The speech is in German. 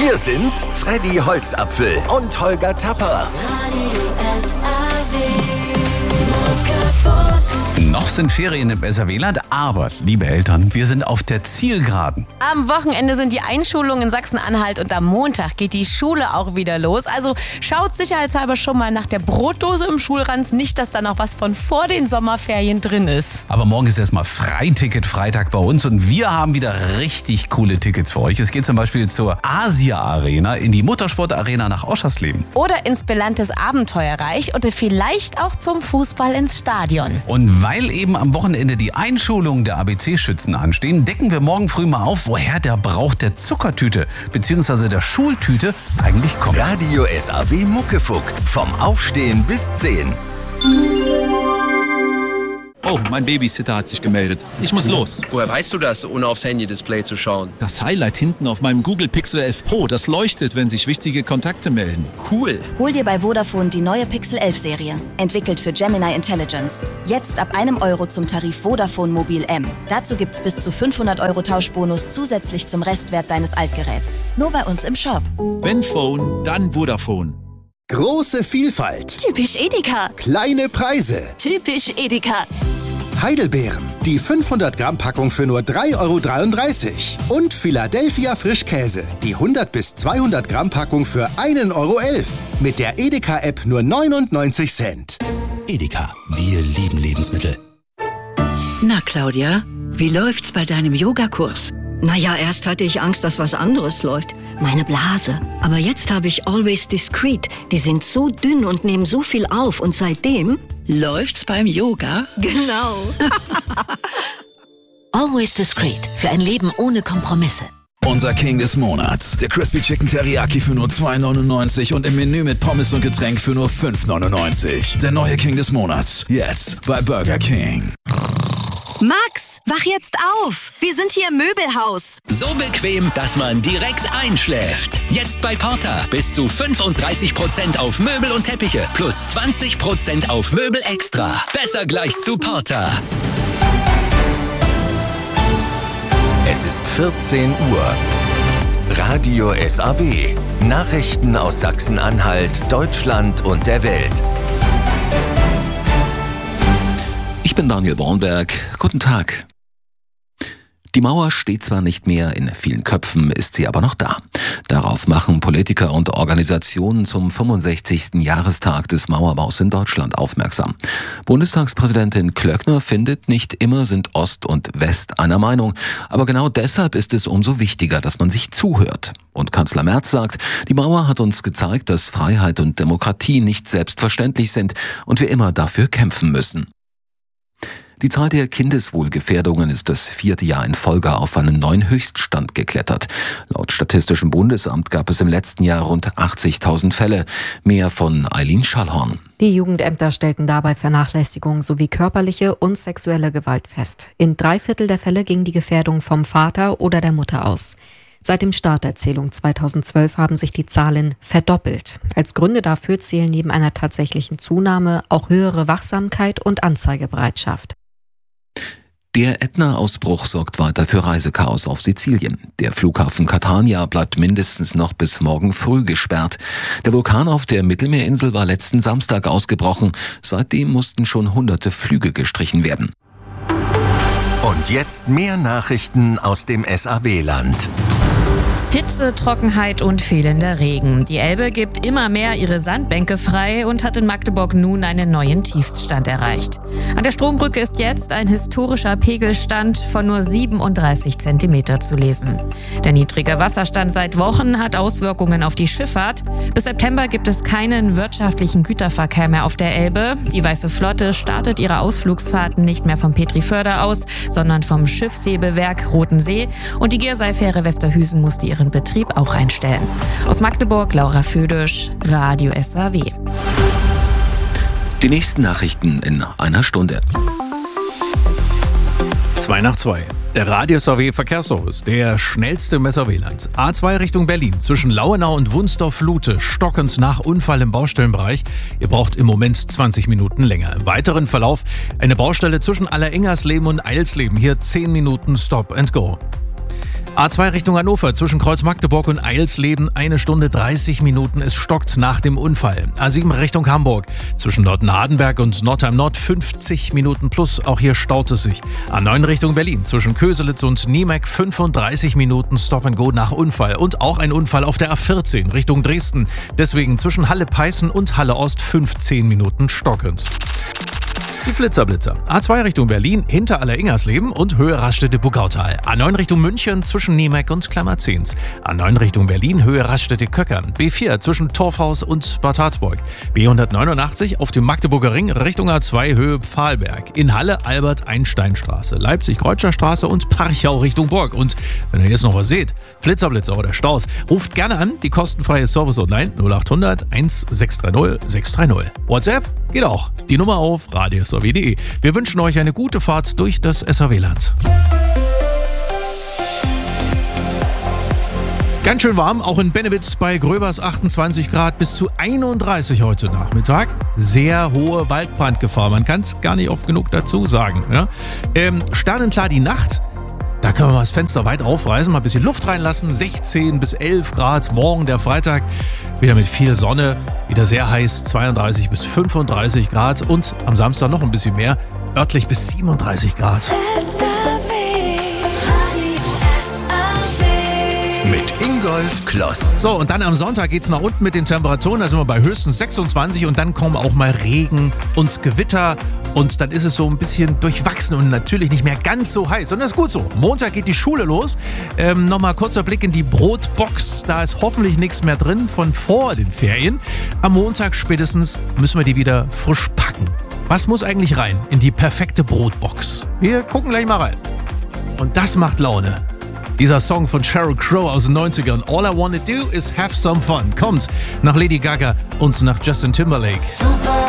Wir sind Freddy Holzapfel und Holger Tapper. Noch sind Ferien im SAW-Land, aber, liebe Eltern, wir sind auf der Zielgeraden. Am Wochenende sind die Einschulungen in Sachsen-Anhalt und am Montag geht die Schule auch wieder los. Also schaut sicherheitshalber schon mal nach der Brotdose im Schulranz, nicht, dass da noch was von vor den Sommerferien drin ist. Aber morgen ist erstmal Freiticket-Freitag bei uns und wir haben wieder richtig coole Tickets für euch. Es geht zum Beispiel zur Asia-Arena in die Muttersport-Arena nach Oschersleben. Oder ins Belantes Abenteuerreich oder vielleicht auch zum Fußball ins Stadion. Und weil eben am Wochenende die Einschulungen der ABC-Schützen anstehen, decken wir morgen früh mal auf, woher der Brauch der Zuckertüte bzw. der Schultüte eigentlich kommt. Radio SAW Muckefuck. Vom Aufstehen bis 10. Oh, mein Babysitter hat sich gemeldet. Ich muss los. Woher weißt du das, ohne aufs Handy-Display zu schauen? Das Highlight hinten auf meinem Google Pixel 11 Pro, das leuchtet, wenn sich wichtige Kontakte melden. Cool. Hol dir bei Vodafone die neue Pixel 11 Serie. Entwickelt für Gemini Intelligence. Jetzt ab €1 zum Tarif Vodafone Mobil M. Dazu gibt's bis zu 500 € Tauschbonus zusätzlich zum Restwert deines Altgeräts. Nur bei uns im Shop. Wenn Phone, dann Vodafone. Große Vielfalt. Typisch Edeka. Kleine Preise. Typisch Edeka. Heidelbeeren. Die 500 Gramm Packung für nur 3,33 €. Und Philadelphia Frischkäse. Die 100 bis 200 Gramm Packung für 1,11 €. Mit der Edeka-App nur 99 Cent. Edeka, wir lieben Lebensmittel. Na, Claudia, wie läuft's bei deinem Yogakurs? Naja, erst hatte ich Angst, dass was anderes läuft. Meine Blase. Aber jetzt habe ich Always Discreet. Die sind so dünn und nehmen so viel auf. Und seitdem... Läuft's beim Yoga? Genau. Always Discreet. Für ein Leben ohne Kompromisse. Unser King des Monats. Der Crispy Chicken Teriyaki für nur 2,99 € und im Menü mit Pommes und Getränk für nur 5,99 €. Der neue King des Monats. Jetzt bei Burger King. Max, wach jetzt auf. Wir sind hier im Möbelhaus. So bequem, dass man direkt einschläft. Jetzt bei Porter. Bis zu 35% auf Möbel und Teppiche. Plus 20% auf Möbel extra. Besser gleich zu Porter. Es ist 14 Uhr. Radio SAW. Nachrichten aus Sachsen-Anhalt, Deutschland und der Welt. Ich bin Daniel Bornberg. Guten Tag. Die Mauer steht zwar nicht mehr, in vielen Köpfen ist sie aber noch da. Darauf machen Politiker und Organisationen zum 65. Jahrestag des Mauerbaus in Deutschland aufmerksam. Bundestagspräsidentin Klöckner findet, nicht immer sind Ost und West einer Meinung. Aber genau deshalb ist es umso wichtiger, dass man sich zuhört. Und Kanzler Merz sagt, die Mauer hat uns gezeigt, dass Freiheit und Demokratie nicht selbstverständlich sind und wir immer dafür kämpfen müssen. Die Zahl der Kindeswohlgefährdungen ist das 4. Jahr in Folge auf einen neuen Höchststand geklettert. Laut Statistischem Bundesamt gab es im letzten Jahr rund 80.000 Fälle. Mehr von Eileen Schallhorn. Die Jugendämter stellten dabei Vernachlässigung sowie körperliche und sexuelle Gewalt fest. In 3/4 der Fälle ging die Gefährdung vom Vater oder der Mutter aus. Seit dem Start der Zählung 2012 haben sich die Zahlen verdoppelt. Als Gründe dafür zählen neben einer tatsächlichen Zunahme auch höhere Wachsamkeit und Anzeigebereitschaft. Der Ätna-Ausbruch sorgt weiter für Reisechaos auf Sizilien. Der Flughafen Catania bleibt mindestens noch bis morgen früh gesperrt. Der Vulkan auf der Mittelmeerinsel war letzten Samstag ausgebrochen. Seitdem mussten schon hunderte Flüge gestrichen werden. Und jetzt mehr Nachrichten aus dem SAW-Land. Hitze, Trockenheit und fehlender Regen. Die Elbe gibt immer mehr ihre Sandbänke frei und hat in Magdeburg nun einen neuen Tiefststand erreicht. An der Strombrücke ist jetzt ein historischer Pegelstand von nur 37 Zentimeter zu lesen. Der niedrige Wasserstand seit Wochen hat Auswirkungen auf die Schifffahrt. Bis September gibt es keinen wirtschaftlichen Güterverkehr mehr auf der Elbe. Die Weiße Flotte startet ihre Ausflugsfahrten nicht mehr vom Petriförder aus, sondern vom Schiffshebewerk Roten See. Und die Giersei-Fähre Westerhüsen musste ihren Betrieb auch einstellen. Aus Magdeburg, Laura Födisch, Radio SAW. Die nächsten Nachrichten in einer Stunde. 2:02. Der Radio SAW Verkehrsservice, der schnellste im SAW-Land. A2 Richtung Berlin, zwischen Lauenau und Wunsdorf-Lute, stockend nach Unfall im Baustellenbereich. Ihr braucht im Moment 20 Minuten länger. Im weiteren Verlauf eine Baustelle zwischen Allerengersleben und Eilsleben. Hier 10 Minuten Stop and Go. A2 Richtung Hannover zwischen Kreuz Magdeburg und Eilsleben 1 Stunde 30 Minuten. Es stockt nach dem Unfall. A7 Richtung Hamburg zwischen Nord-Hardenberg und Nordheim Nord 50 Minuten plus. Auch hier staut es sich. A9 Richtung Berlin zwischen Köselitz und Niemek 35 Minuten Stop and Go nach Unfall. Und auch ein Unfall auf der A14 Richtung Dresden. Deswegen zwischen Halle-Peißen und Halle Ost 15 Minuten stockend. Die Blitzerblitzer. A2 Richtung Berlin hinter Aller-Ingersleben und Höhe Raststätte-Buckautal. A9 Richtung München zwischen Niemek und Klammerzehns. A9 Richtung Berlin Höhe Raststätte-Köckern. B4 zwischen Torfhaus und Bad Harzburg. B189 auf dem Magdeburger Ring Richtung A2 Höhe Pfahlberg. In Halle Albert-Einstein-Straße. Leipzig-Kreuzscher-Straße und Parchau Richtung Burg. Und wenn ihr jetzt noch was seht, Blitzerblitzer oder Staus, ruft gerne an. Die kostenfreie Service online 0800 1630 630. WhatsApp geht auch. Die Nummer auf radiosw.de. Wir wünschen euch eine gute Fahrt durch das SAW-Land. Ganz schön warm, auch in Bennewitz bei Gröbers 28 Grad bis zu 31 heute Nachmittag. Sehr hohe Waldbrandgefahr, man kann es gar nicht oft genug dazu sagen. Ja? Sternenklar die Nacht. Da können wir mal das Fenster weit aufreißen, mal ein bisschen Luft reinlassen. 16 bis 11 Grad, morgen der Freitag. Wieder mit viel Sonne, wieder sehr heiß, 32 bis 35 Grad. Und am Samstag noch ein bisschen mehr, örtlich bis 37 Grad. Mit Ingolf Kloss. So, und dann am Sonntag geht's nach unten mit den Temperaturen. Da sind wir bei höchstens 26 und dann kommen auch mal Regen und Gewitter. Und dann ist es so ein bisschen durchwachsen und natürlich nicht mehr ganz so heiß. Und das ist gut so. Montag geht die Schule los. Nochmal kurzer Blick in die Brotbox. Da ist hoffentlich nichts mehr drin von vor den Ferien. Am Montag spätestens müssen wir die wieder frisch packen. Was muss eigentlich rein in die perfekte Brotbox? Wir gucken gleich mal rein. Und das macht Laune. Dieser Song von Sheryl Crow aus den 90ern. All I Wanna Do Is Have Some Fun. Kommt nach Lady Gaga und nach Justin Timberlake. Super.